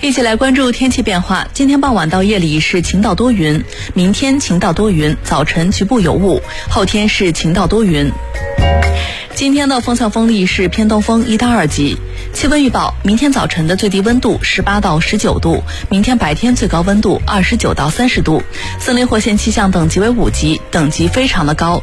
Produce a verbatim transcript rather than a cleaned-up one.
一起来关注天气变化。今天傍晚到夜里是晴到多云，明天晴到多云，早晨局部有雾，后天是晴到多云。今天的风向风力是偏东风一到二级。气温预报：明天早晨的最低温度十八到十九度，明天白天最高温度二十九到三十度。森林火险气象等级为五级，等级非常的高。